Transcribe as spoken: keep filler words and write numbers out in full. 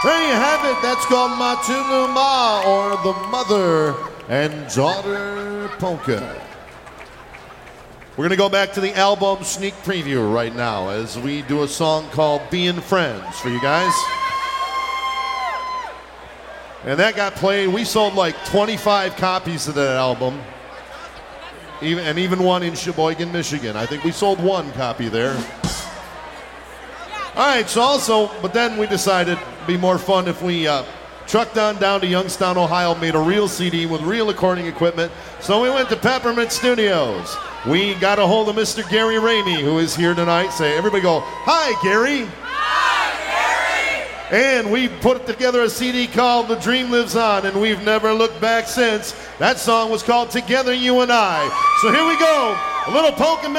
There you have it. That's called Matunuma, or the Mother and Daughter Polka. We're going to go back to the album sneak preview right now as we do a song called Being Friends for you guys. And that got played. We sold like twenty-five copies of that album, even, and even one in Sheboygan, Michigan. I think we sold one copy there. All right, so also, but then we decided it'd be more fun if we uh, trucked on down to Youngstown, Ohio, made a real C D with real recording equipment. So we went to Peppermint Studios. We got a hold of Mister Gary Ramey, who is here tonight. Say, everybody go, hi, Gary. Hi, Gary. And we put together a C D called The Dream Lives On, and we've never looked back since. That song was called Together You and I. So here we go, a little polka.